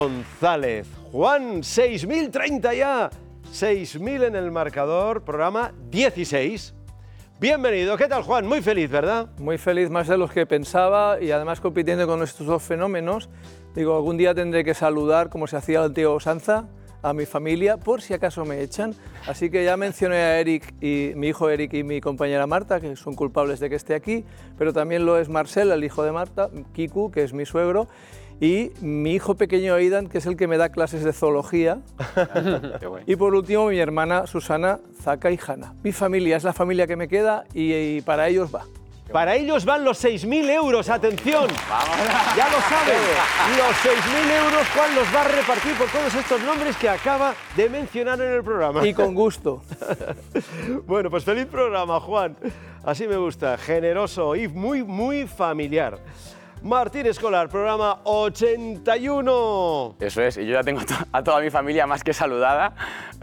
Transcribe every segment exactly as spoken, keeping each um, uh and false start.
González. Juan, seis mil treinta ya. seis mil en el marcador, programa dieciséis. Bienvenido. ¿Qué tal, Juan? Muy feliz, ¿verdad? Muy feliz, más de los que pensaba, y además compitiendo con estos dos fenómenos. Digo, algún día tendré que saludar, como se hacía la antigua usanza, a mi familia, por si acaso me echan. Así que ya mencioné a Eric, y mi hijo Eric y mi compañera Marta, que son culpables de que esté aquí, pero también lo es Marcel, el hijo de Marta, Kiku, que es mi suegro, y mi hijo pequeño Aidan, que es el que me da clases de zoología. Y por último, mi hermana Susana, Zaka y Hanna. Mi familia es la familia que me queda y, y para ellos va. Para ellos van los seis mil euros, atención. Ya lo saben, los seis mil euros Juan los va a repartir por todos estos nombres que acaba de mencionar en el programa. Y con gusto. Bueno, pues feliz programa, Juan. Así me gusta, generoso y muy, muy familiar. Martín Escolar, programa ochenta y uno. Eso es, y yo ya tengo a toda mi familia más que saludada.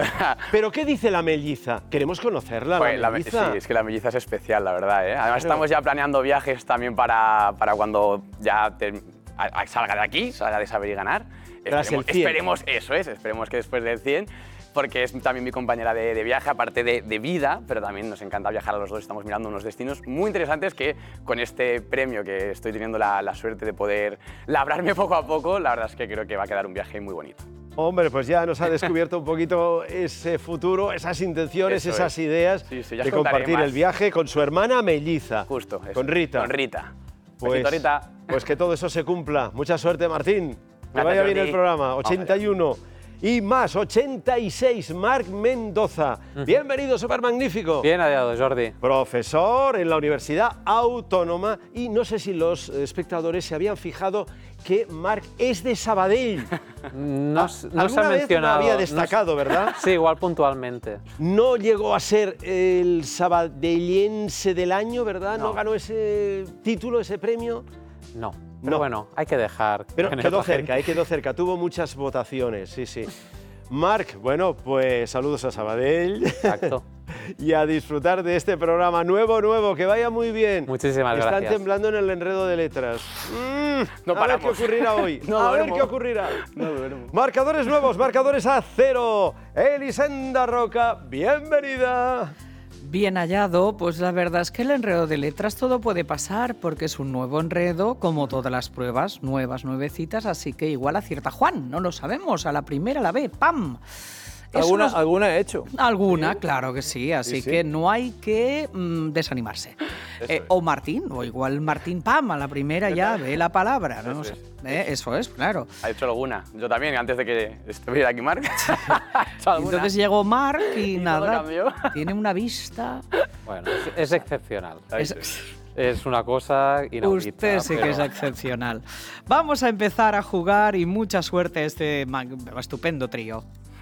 ¿Pero qué dice la melliza? Queremos conocerla, pues la melliza. La, sí, es que la melliza es especial, la verdad, ¿eh? Además, Pero... estamos ya planeando viajes también para, para cuando ya te, a, a, salga de aquí, salga de Saber y Ganar. Tras Esperemos, el cien. esperemos, eso es, esperemos que después del cien, porque es también mi compañera de, de viaje, aparte de, de vida, pero también nos encanta viajar a los dos. Estamos mirando unos destinos muy interesantes que con este premio que estoy teniendo la, la suerte de poder labrarme poco a poco, la verdad es que creo que va a quedar un viaje muy bonito. Hombre, pues ya nos ha descubierto un poquito ese futuro, esas intenciones, Eso esas es. ideas Sí, sí, ya de os contaré compartir más. el viaje con su hermana melliza. Justo, eso. Con Rita. Con Rita. Pues, Besito, Rita. Pues que todo eso se cumpla. Mucha suerte, Martín. Que Gracias, vaya bien Jordi. el programa. ochenta y uno. Y más, ochenta y seis, Marc Mendoza. Bienvenido, súper magnífico. Bien hallado, Jordi. Profesor en la Universidad Autónoma. Y no sé si los espectadores se habían fijado que Marc es de Sabadell. No, no se ha ¿Alguna vez mencionado. lo había destacado, no, verdad? Sí, igual puntualmente. No llegó a ser el sabadellense del año, ¿verdad? ¿No, No. ganó ese título, ese premio? No. Pero No. bueno, hay que dejar. Pero que nos quedó la gente- cerca, eh, quedó cerca. Tuvo muchas votaciones, sí, sí. Marc, bueno, pues saludos a Sabadell. Exacto. Y a disfrutar de este programa nuevo, nuevo, que vaya muy bien. Muchísimas Están gracias. temblando en el enredo de letras. Mm, No a ver paramos. qué ocurrirá hoy. No a ver duermo. qué ocurrirá. No duermo. Marcadores nuevos, marcadores a cero. Elisenda Roca, bienvenida. Bien hallado, pues la verdad es que el enredo de letras todo puede pasar, porque es un nuevo enredo, como todas las pruebas, nuevas, nuevecitas, así que igual acierta Juan, no lo sabemos, a la primera, a la B, ¡pam! Eso ¿Alguna, nos- alguna he hecho? Alguna, claro que sí, así Sí, sí. que no hay que mm, desanimarse. Eh, o Martín, o igual Martín, ¡pam! A la primera ya ve la palabra, ¿no? Eso O sea, eh, eso es, claro. Ha hecho alguna. Yo también, antes de que estuviera aquí Marc. Entonces llegó Marc y, Y todo nada, cambió. tiene una vista... Bueno, es, es excepcional. Es- Es una cosa inaudita. Usted sí que pero- es excepcional. Vamos a empezar a jugar y mucha suerte a este mag- estupendo trío.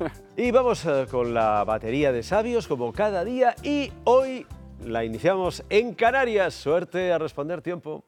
Y vamos eh, con la batería de sabios, como cada día, y hoy la iniciamos en Canarias. Suerte a responder, tiempo.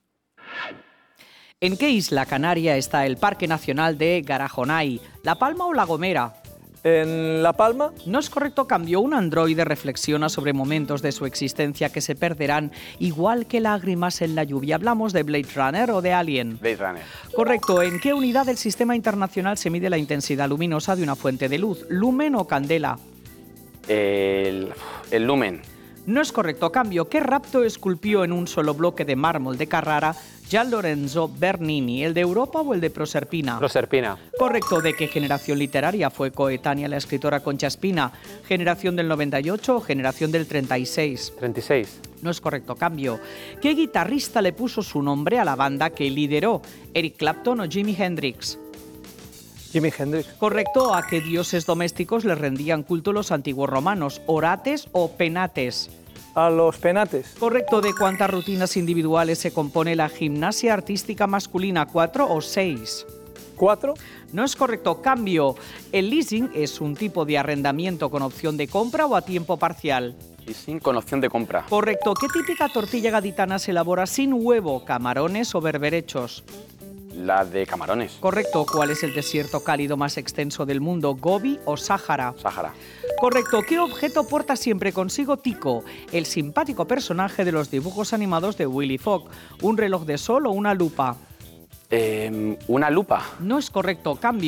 ¿En qué isla canaria está el Parque Nacional de Garajonay? ¿La Palma o La Gomera? En La Palma, No es correcto cambio. Un androide reflexiona sobre momentos de su existencia que se perderán, igual que lágrimas en la lluvia. ¿Hablamos de Blade Runner o de Alien? Blade Runner. Correcto. ¿En qué unidad del sistema internacional se mide la intensidad luminosa de una fuente de luz? ¿Lumen o candela? El, el lumen. No es correcto cambio. ¿Qué rapto esculpió en un solo bloque de mármol de Carrara Gian Lorenzo Bernini? ¿El de Europa o el de Proserpina? Proserpina. Correcto. ¿De qué generación literaria fue coetánea la escritora Concha Espina? ¿Generación del noventa y ocho o generación del treinta y seis? treinta y seis. No es correcto cambio. ¿Qué guitarrista le puso su nombre a la banda que lideró? ¿Eric Clapton o Jimi Hendrix? Jimi Hendrix. Correcto. ¿A qué dioses domésticos les rendían culto los antiguos romanos? ¿Orates o penates? A los penates. Correcto. ¿De cuántas rutinas individuales se compone la gimnasia artística masculina? ¿Cuatro o seis? Cuatro. No es correcto. Cambio. ¿El leasing es un tipo de arrendamiento con opción de compra o a tiempo parcial? Y sin con opción de compra. Correcto. ¿Qué típica tortilla gaditana se elabora sin huevo? ¿Camarones o berberechos? La de camarones. Correcto. ¿Cuál es el desierto cálido más extenso del mundo? ¿Gobi o Sáhara? Sáhara. Correcto. ¿Qué objeto porta siempre consigo Tico, el simpático personaje de los dibujos animados de Willy Fogg? ¿Un reloj de sol o una lupa? Eh, una lupa. No es correcto. Cambio.